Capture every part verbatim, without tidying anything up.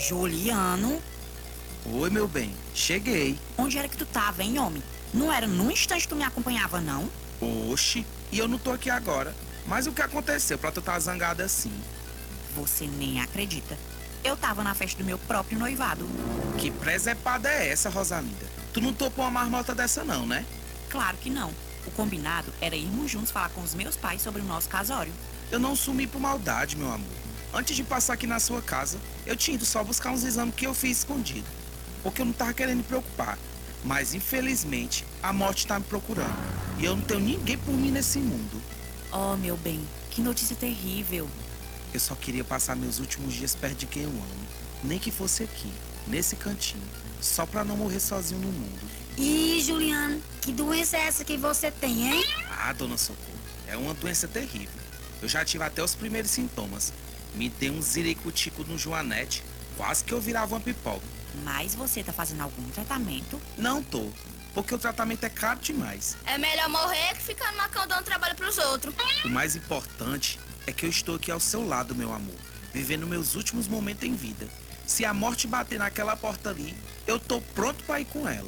Juliano, Oi, meu bem. Cheguei. onde era que tu tava, hein, homem? Não era num instante que tu me acompanhava, não? Oxi, e eu não tô aqui agora. Mas o que aconteceu pra tu estar zangada assim? Você nem acredita. Eu tava na festa do meu próprio noivado. Que presepada é essa, Rosalinda? Tu não topou uma marmota dessa não, né? Claro que não. O combinado era irmos juntos falar com os meus pais sobre o nosso casório. Eu não sumi por maldade, meu amor. Antes de passar aqui na sua casa, eu tinha ido só buscar uns exames que eu fiz escondido. Porque eu não tava querendo me preocupar. Mas, infelizmente, a morte tá me procurando. E eu não tenho ninguém por mim nesse mundo. Oh, meu bem, que notícia terrível. Eu só queria passar meus últimos dias perto de quem eu amo. Nem que fosse aqui, nesse cantinho. Só pra não morrer sozinho no mundo. Ih, Juliano, que doença é essa que você tem, hein? Ah, dona Socorro, é uma doença terrível. Eu já tive até os primeiros sintomas. Me deu um ziricutico no Joanete. Quase que eu virava uma pipoca. Mas você tá fazendo algum tratamento? Não tô, porque o tratamento é caro demais. É melhor morrer que ficar numa cama dando trabalho pros outros. O mais importante é que eu estou aqui ao seu lado, meu amor, vivendo meus últimos momentos em vida. Se a morte bater naquela porta ali, eu tô pronto pra ir com ela.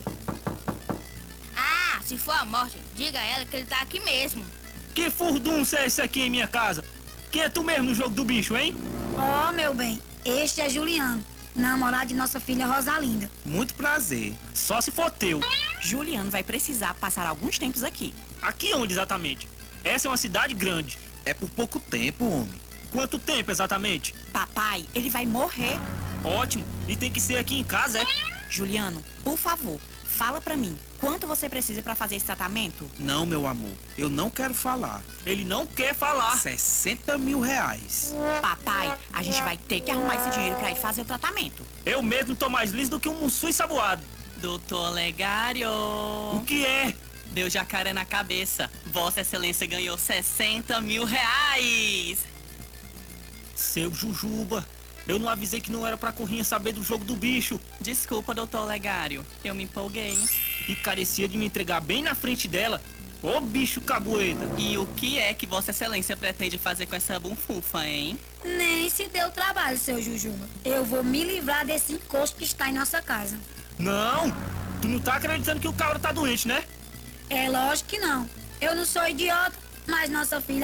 Ah, se for a morte, diga a ela que ele tá aqui mesmo. Que furdunça é esse aqui em minha casa? Quem é tu mesmo no jogo do bicho, hein? Ó, meu bem, este é Juliano, namorado de nossa filha Rosalinda. Muito prazer. Só se for teu. Juliano vai precisar passar alguns tempos aqui. Aqui onde exatamente? Essa é uma cidade grande. É por pouco tempo, homem. Quanto tempo exatamente? Papai, ele vai morrer. Ótimo. E tem que ser aqui em casa, é? Juliano, por favor, fala pra mim, quanto você precisa pra fazer esse tratamento? Não, meu amor, eu não quero falar. Ele não quer falar. sessenta mil reais. Papai, a gente vai ter que arrumar esse dinheiro pra ir fazer o tratamento. Eu mesmo tô mais liso do que um mussu ensaboado. Doutor Legário, O que é? deu jacaré na cabeça. Vossa Excelência ganhou sessenta mil reais. Seu Jujuba. Eu não avisei que não era pra Corrinha saber do jogo do bicho. Desculpa, doutor Legário, eu me empolguei. E carecia de me entregar bem na frente dela. Ô bicho cabueta. E o que é que Vossa Excelência pretende fazer com essa bunfufa, hein? Nem se deu trabalho, seu Jujuba. Eu vou me livrar desse encosto que está em nossa casa. Não! Tu não tá acreditando que o cabra tá doente, né? É lógico que não. Eu não sou idiota, mas nossa filha